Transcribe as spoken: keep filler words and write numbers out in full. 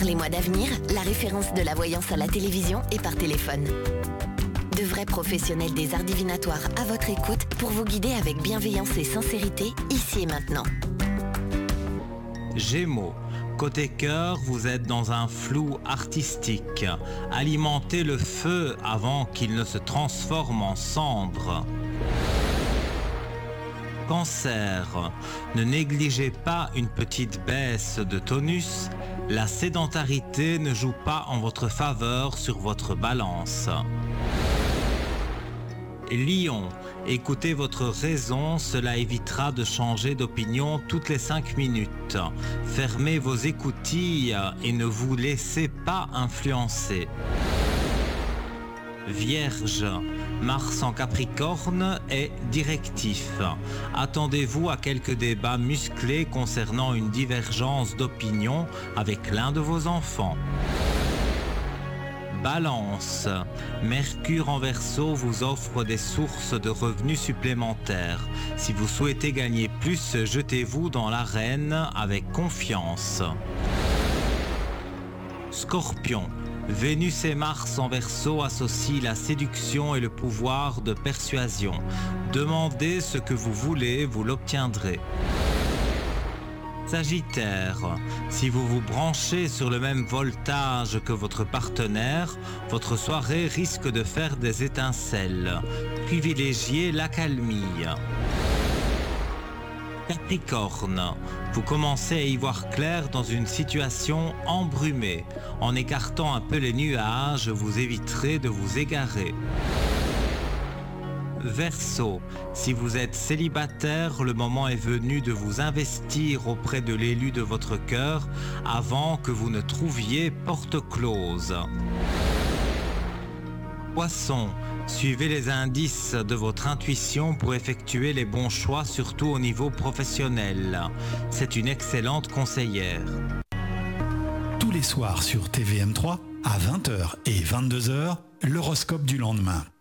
Parlez-moi d'avenir, la référence de la voyance à la télévision et par téléphone. De vrais professionnels des arts divinatoires à votre écoute pour vous guider avec bienveillance et sincérité, ici et maintenant. Gémeaux. Côté cœur, vous êtes dans un flou artistique. Alimentez le feu avant qu'il ne se transforme en cendre. Cancer. Ne négligez pas une petite baisse de tonus. La sédentarité ne joue pas en votre faveur sur votre balance. Lion. Écoutez votre raison, cela évitera de changer d'opinion toutes les cinq minutes. Fermez vos écoutilles et ne vous laissez pas influencer. Vierge. Mars en Capricorne est directif. Attendez-vous à quelques débats musclés concernant une divergence d'opinion avec l'un de vos enfants. Balance. Mercure en Verseau vous offre des sources de revenus supplémentaires. Si vous souhaitez gagner plus, jetez-vous dans l'arène avec confiance. Scorpion. Vénus et Mars en Verseau associent la séduction et le pouvoir de persuasion. Demandez ce que vous voulez, vous l'obtiendrez. Sagittaire, si vous vous branchez sur le même voltage que votre partenaire, votre soirée risque de faire des étincelles. Privilégiez l'accalmie. Capricorne, vous commencez à y voir clair dans une situation embrumée. En écartant un peu les nuages, vous éviterez de vous égarer. Verseau, si vous êtes célibataire, le moment est venu de vous investir auprès de l'élu de votre cœur avant que vous ne trouviez porte close. Poisson, suivez les indices de votre intuition pour effectuer les bons choix, surtout au niveau professionnel. C'est une excellente conseillère. Tous les soirs sur T V M trois, à vingt heures et vingt-deux heures, l'horoscope du lendemain.